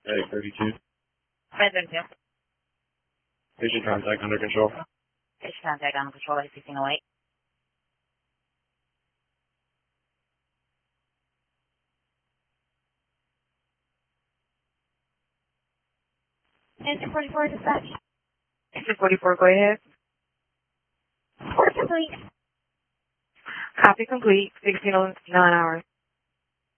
Medic 32. President 2. Patient contact under control. Patient contact under control at 1608. Answer 44 dispatch. Answer 44, go ahead. Report complete. Copy complete. 1609 hours.